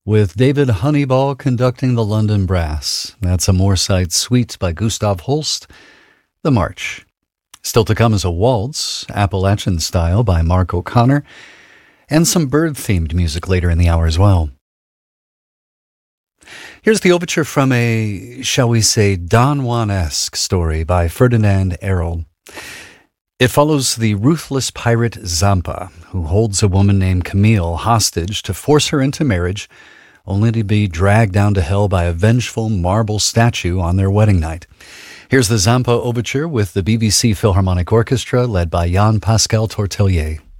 with David Honeyball conducting the London Brass. That's a Moorside Suite by Gustav Holst, The March. Still to come is a waltz, Appalachian style, by Mark O'Connor, and some bird-themed music later in the hour as well. Here's the overture from a, shall we say, Don Juan-esque story by Ferdinand Errol. It follows the ruthless pirate Zampa, who holds a woman named Camille hostage to force her into marriage, only to be dragged down to hell by a vengeful marble statue on their wedding night. Here's the Zampa Overture with the BBC Philharmonic Orchestra, led by Jan Pascal Tortelier.